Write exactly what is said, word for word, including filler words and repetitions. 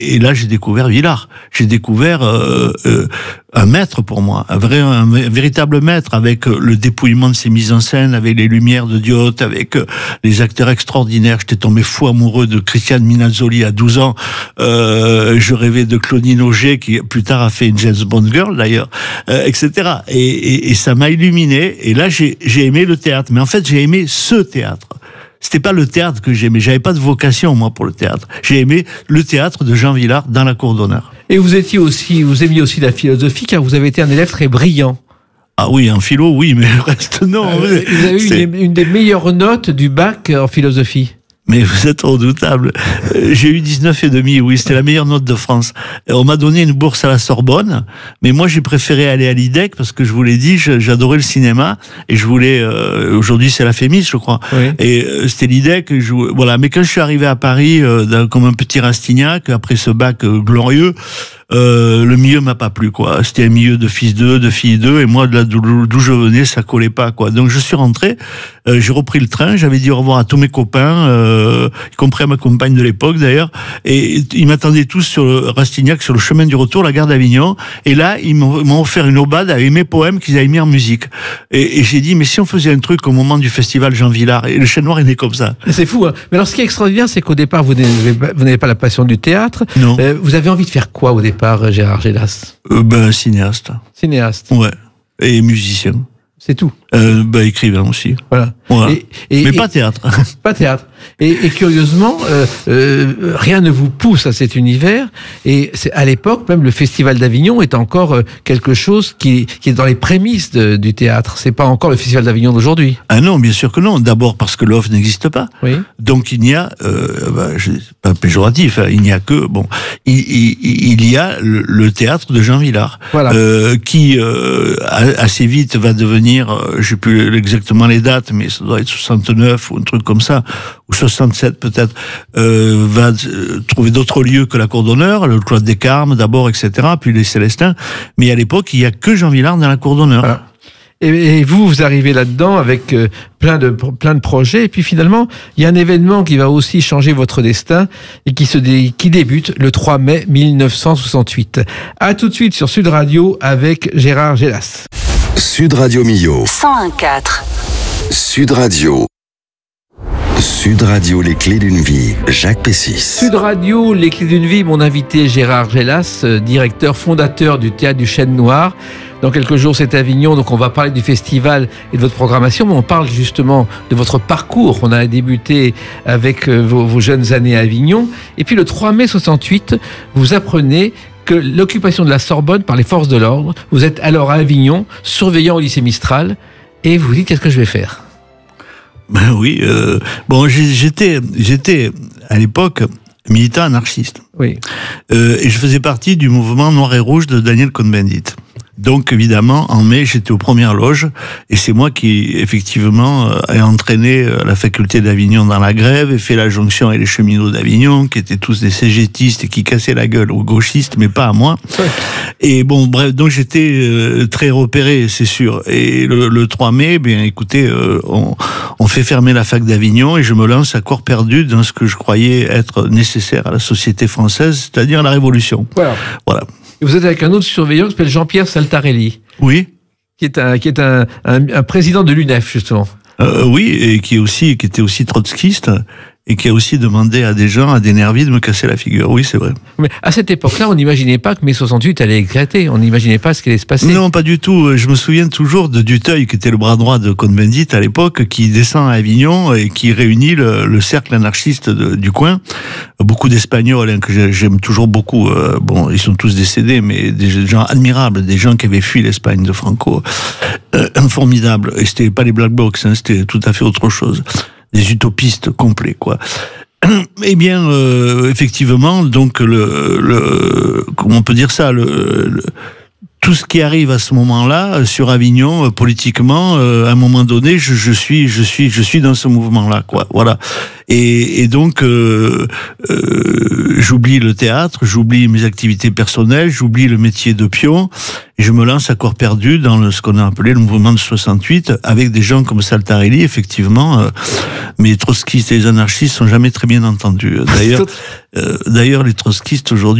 et là, j'ai découvert Villard. J'ai découvert euh, euh, un maître pour moi, un, vrai, un véritable maître, avec le dépouillement de ses mises en scène, avec les lumières de Diotte, avec les acteurs extraordinaires. J'étais tombé fou amoureux de Christiane Minazzoli à douze ans. Euh, je rêvais de Claudine Auger, qui plus tard a fait une James Bond Girl d'ailleurs, euh, et cetera. Et, et, et ça m'a illuminé. Et là, j'ai, j'ai aimé le théâtre. Mais en fait, j'ai aimé ce théâtre. C'était pas le théâtre que j'aimais. J'avais pas de vocation, moi, pour le théâtre. J'ai aimé le théâtre de Jean Vilar dans la cour d'honneur. Et vous étiez aussi, vous aimiez aussi la philosophie, car vous avez été un élève très brillant. Ah oui, en philo, oui, mais le reste, non. Euh, vous avez eu une, une des meilleures notes du bac en philosophie. Mais vous êtes redoutable. J'ai eu dix-neuf et demi, oui, c'était la meilleure note de France. On m'a donné une bourse à la Sorbonne, mais moi j'ai préféré aller à l'I D E C parce que je vous l'ai dit, j'adorais le cinéma et je voulais. Euh, aujourd'hui c'est la Fémis, je crois. Oui. Et euh, c'était l'I D E C. Je, voilà. Mais quand je suis arrivé à Paris euh, comme un petit Rastignac après ce bac euh, glorieux. Euh, le milieu m'a pas plu, quoi. C'était un milieu de fils d'eux, de filles d'eux, et moi, de là d'où je venais, ça collait pas, quoi. Donc je suis rentré, euh, j'ai repris le train, j'avais dit au revoir à tous mes copains, euh, y compris à ma compagne de l'époque d'ailleurs, et ils m'attendaient tous sur le Rastignac, sur le chemin du retour, la gare d'Avignon, et là ils m'ont offert une aubade avec mes poèmes qu'ils avaient mis en musique. Et, et j'ai dit, mais si on faisait un truc au moment du festival Jean Vilar, et le Chêne Noir est né comme ça. C'est fou, hein. Mais alors ce qui est extraordinaire, c'est qu'au départ, vous n'avez pas la passion du théâtre. Non. Euh, vous avez envie de faire quoi au départ? Par Gérard Gélas? euh, Ben, cinéaste. Cinéaste. Ouais. Et musicien. C'est tout. Euh, ben, écrivain aussi. Voilà. voilà. Et, et, Mais et, pas théâtre. Pas théâtre. Et, et curieusement, euh, euh, rien ne vous pousse à cet univers. Et c'est, à l'époque, même le Festival d'Avignon est encore euh, quelque chose qui, qui est dans les prémices de, du théâtre. C'est pas encore le Festival d'Avignon d'aujourd'hui. Ah non, bien sûr que non. D'abord parce que l'offre n'existe pas. Oui. Donc il n'y a, euh, bah, je, pas péjoratif, hein, il n'y a que bon, il, il, il y a le, le théâtre de Jean Vilar, voilà. euh, qui euh, assez vite va devenir, euh, je sais plus exactement les dates, mais ça doit être soixante-neuf ou un truc comme ça, ou soixante-sept peut-être, euh, va euh, trouver d'autres lieux que la cour d'honneur, le Cloître des Carmes d'abord, et cetera, puis les Célestins. Mais à l'époque, il y a que Jean Vilar dans la cour d'honneur. Voilà. Et vous, vous arrivez là-dedans avec euh, plein de plein de projets. Et puis finalement, il y a un événement qui va aussi changer votre destin et qui se dé, qui débute le trois mai mille neuf cent soixante-huit. À tout de suite sur Sud Radio avec Gérard Gélas. Sud Radio Millau. cent un virgule quatre. Sud Radio. Sud Radio, les clés d'une vie, Jacques Pessis. Sud Radio, les clés d'une vie, mon invité Gérard Gélas, directeur fondateur du Théâtre du Chêne Noir. Dans quelques jours, c'est Avignon, donc on va parler du festival et de votre programmation, mais on parle justement de votre parcours. On a débuté avec vos, vos jeunes années à Avignon. Et puis le trois mai soixante-huit, vous apprenez que l'occupation de la Sorbonne par les forces de l'ordre, vous êtes alors à Avignon, surveillant au lycée Mistral, et vous dites, qu'est-ce que je vais faire ? Ben oui, euh, bon, j'étais, j'étais à l'époque militant anarchiste. Oui. Euh, et je faisais partie du mouvement Noir et Rouge de Daniel Cohn-Bendit. Donc évidemment, en mai, j'étais aux premières loges, et c'est moi qui, effectivement, euh, ai entraîné euh, la faculté d'Avignon dans la grève, et fait la jonction avec les cheminots d'Avignon, qui étaient tous des cégétistes et qui cassaient la gueule aux gauchistes, mais pas à moi. Ouais. Et bon, bref, donc j'étais euh, très repéré, c'est sûr. Et le, le trois mai, bien écoutez, euh, on, on fait fermer la fac d'Avignon, et je me lance à corps perdu dans ce que je croyais être nécessaire à la société française, c'est-à-dire la révolution. Voilà. Voilà. Et vous êtes avec un autre surveillant qui s'appelle Jean-Pierre Saltarelli. Oui. Qui est un, qui est un, un, un président de l'U N E F, justement. Euh, oui, et qui est aussi, qui était aussi trotskiste, et qui a aussi demandé à des gens, à des nervis, de me casser la figure. Oui, c'est vrai. Mais à cette époque-là, on n'imaginait pas que mai soixante-huit allait éclater. On n'imaginait pas ce qui allait se passer. Non, pas du tout. Je me souviens toujours de Duteuil, qui était le bras droit de Cohn-Bendit à l'époque, qui descend à Avignon et qui réunit le, le cercle anarchiste de, du coin. Beaucoup d'Espagnols, hein, que j'aime toujours beaucoup. Euh, bon, ils sont tous décédés, mais des gens admirables, des gens qui avaient fui l'Espagne de Franco. Euh, formidables. Et c'était pas les Black Blocs, hein, c'était tout à fait autre chose. Des utopistes complets, quoi. Eh bien, euh, effectivement, donc le, le, comment on peut dire ça, le, le tout ce qui arrive à ce moment-là euh, sur Avignon, euh, politiquement, euh, à un moment donné, je, je suis, je suis, je suis dans ce mouvement-là, quoi. Voilà. Et, et donc, euh, euh, j'oublie le théâtre, j'oublie mes activités personnelles, j'oublie le métier de pion, et je me lance à corps perdu dans le, ce qu'on a appelé le mouvement de soixante-huit, avec des gens comme Saltarelli, effectivement. Euh, mais les trotskistes et les anarchistes sont jamais très bien entendus. D'ailleurs, euh, d'ailleurs, les trotskistes aujourd'hui